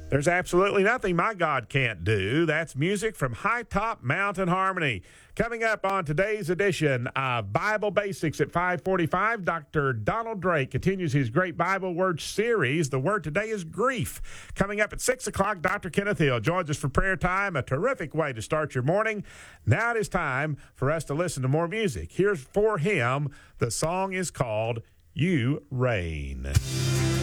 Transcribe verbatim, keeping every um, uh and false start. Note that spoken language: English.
There's absolutely nothing my God can't do. That's music from High Top Mountain Harmony. Coming up on today's edition of Bible Basics at five forty-five, Doctor Donald Drake continues his great Bible word series. The word today is grief. Coming up at six o'clock, Doctor Kenneth Hill joins us for prayer time, a terrific way to start your morning. Now it is time for us to listen to more music. Here's for him. The song is called You Reign.